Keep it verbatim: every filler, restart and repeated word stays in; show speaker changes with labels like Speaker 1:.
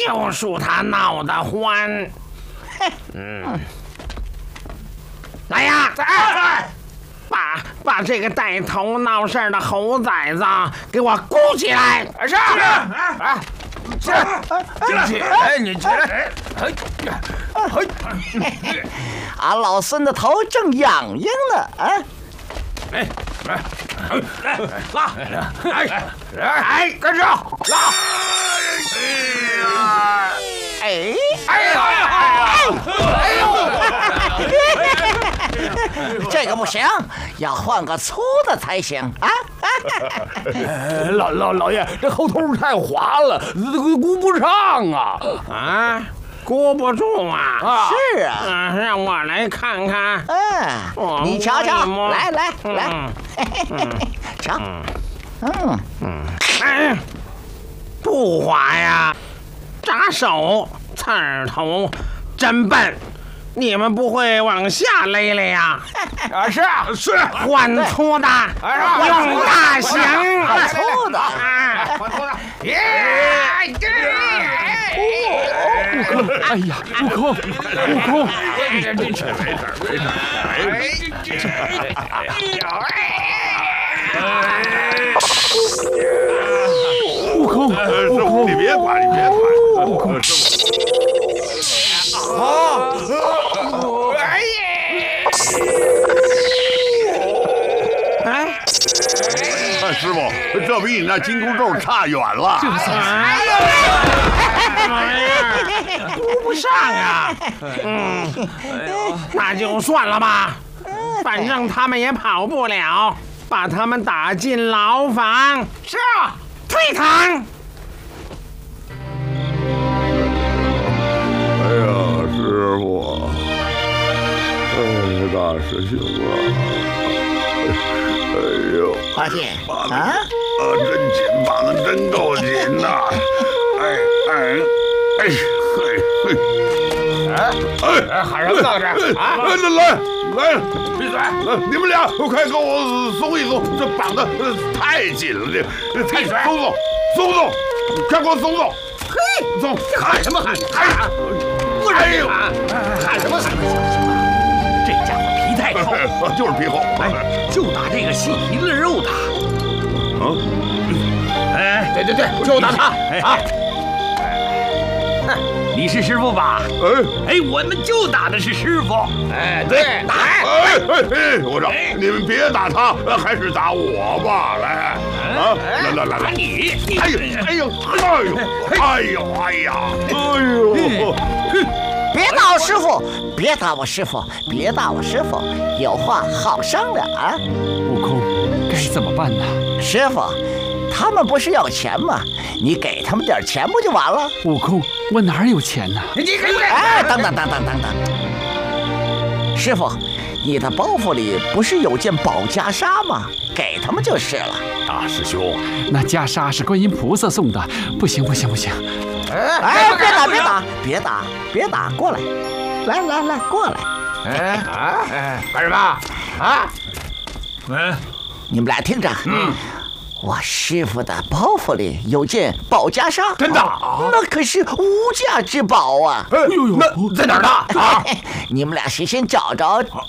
Speaker 1: 就属他闹得欢。嗯，来呀，
Speaker 2: 哎，
Speaker 1: 把把这个带头闹事的猴崽子给我箍起来！
Speaker 2: 是啊，起来，起来，起来，你起来！哎，
Speaker 3: 哎，俺老孙的头正痒痒呢，啊！
Speaker 2: 哎，来，来，拉，哎，哎，跟上，拉！
Speaker 3: 哎，
Speaker 2: 哎呀，哎呦，
Speaker 3: 这个不行，要换个粗的才行啊！
Speaker 4: 老老老爷，这猴头太滑了，箍不上啊！
Speaker 1: 啊，箍不住啊！
Speaker 3: 啊是啊，
Speaker 1: 嗯，让我来看看。
Speaker 3: 嗯，你瞧瞧，来来来，瞧，嗯
Speaker 1: 嗯，哎，不滑呀，扎手，刺儿头，真笨。你们不会往下勒了呀？
Speaker 2: 啊，是啊，是，
Speaker 1: 换粗的，用大型，
Speaker 3: 粗的，
Speaker 2: 换粗的，耶！
Speaker 4: 悟空，哎呀，悟空，悟空，
Speaker 2: 这这这没事没事，
Speaker 4: 悟空，
Speaker 5: 师傅，你别管，你别管，悟空，师傅。
Speaker 2: 啊！哎呀！
Speaker 1: 哎，
Speaker 5: 师傅，这比你那金箍咒差远了。
Speaker 1: 哎呀，什么玩意儿？箍不上啊！嗯，那就算了吧，反正他们也跑不了，把他们打进牢房。
Speaker 2: 是啊，
Speaker 1: 退堂。
Speaker 5: 哎呀，师傅，哎，大师兄啊，哎呦，
Speaker 3: 八戒
Speaker 5: 绑的
Speaker 3: 啊，
Speaker 5: 啊，真紧，绑的真够紧呐！哎哎哎哎哎
Speaker 2: 哎，喊什么呢这？啊，
Speaker 5: 来来来，
Speaker 2: 闭嘴！
Speaker 5: 来，你们俩快给我松一松，这绑的太紧了，这太松松松松，快给我松松！嘿，松！
Speaker 2: 喊什么喊？喊！不
Speaker 5: 哎呦，
Speaker 2: 喊什么喊？这家伙皮太厚，
Speaker 5: 就是皮厚，
Speaker 2: 哎，就打这个细皮嫩肉的。
Speaker 5: 啊，
Speaker 2: 哎，对对对，就打他啊！你是师傅吧？
Speaker 5: 哎
Speaker 2: 哎，我们就打的是师傅。哎，对，打！
Speaker 5: 哎哎哎，我说你们别打他，还是打我吧，来啊，来来来来，
Speaker 2: 你，
Speaker 5: 哎呦哎呦哎呦哎呦哎呀哎呦！
Speaker 3: 别打我师傅，别打我师傅，别打我师傅，有话好商量啊！
Speaker 4: 悟空，该怎么办呢？
Speaker 3: 师傅，他们不是要钱吗？你给他们点钱不就完了？
Speaker 4: 悟空，我哪有钱呢？
Speaker 2: 你给我
Speaker 3: 哎，等等等等等等，师傅，你的包袱里不是有件宝袈裟吗？给他们就是了。
Speaker 5: 大师兄，
Speaker 4: 那袈裟是观音菩萨送的，不行不行不行！
Speaker 3: 哎，别打别打别打别打，过来，来来来，过来。
Speaker 2: 哎啊哎，干什么啊？嗯，
Speaker 3: 你们俩听着，嗯，我师傅的包袱里有件宝袈裟，
Speaker 2: 真的？
Speaker 3: 那可是无价之宝啊！
Speaker 2: 哎呦呦，那在哪儿呢？啊，
Speaker 3: 你们俩谁先找着，